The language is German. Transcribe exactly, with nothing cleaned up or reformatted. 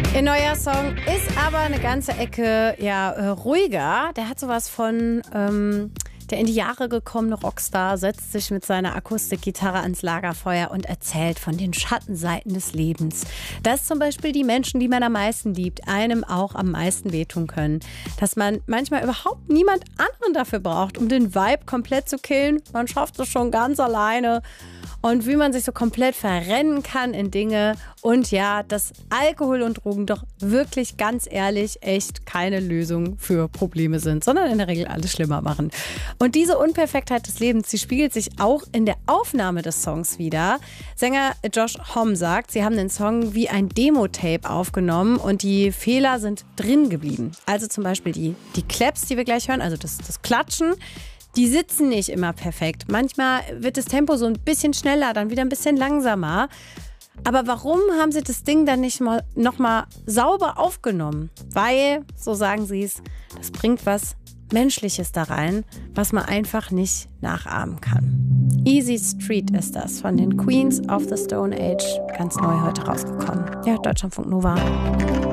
Ihr neuer Song ist aber eine ganze Ecke ja, äh, ruhiger. Der hat sowas von ähm, der in die Jahre gekommene Rockstar setzt sich mit seiner Akustikgitarre ans Lagerfeuer und erzählt von den Schattenseiten des Lebens. Dass zum Beispiel die Menschen, die man am meisten liebt, einem auch am meisten wehtun können. Dass man manchmal überhaupt niemand anderen dafür braucht, um den Vibe komplett zu killen. Man schafft es schon ganz alleine. Und wie man sich so komplett verrennen kann in Dinge. Und ja, dass Alkohol und Drogen doch wirklich ganz ehrlich echt keine Lösung für Probleme sind, sondern in der Regel alles schlimmer machen. Und diese Unperfektheit des Lebens, die spiegelt sich auch in der Aufnahme des Songs wider. Sänger Josh Homme sagt, sie haben den Song wie ein Demo-Tape aufgenommen und die Fehler sind drin geblieben. Also zum Beispiel die, die Claps, die wir gleich hören, also das, das Klatschen. Die sitzen nicht immer perfekt. Manchmal wird das Tempo so ein bisschen schneller, dann wieder ein bisschen langsamer. Aber warum haben sie das Ding dann nicht mal nochmal sauber aufgenommen? Weil, so sagen sie es, das bringt was Menschliches da rein, was man einfach nicht nachahmen kann. Easy Street ist das von den Queens of the Stone Age. Ganz neu heute rausgekommen. Ja, Deutschlandfunk Nova.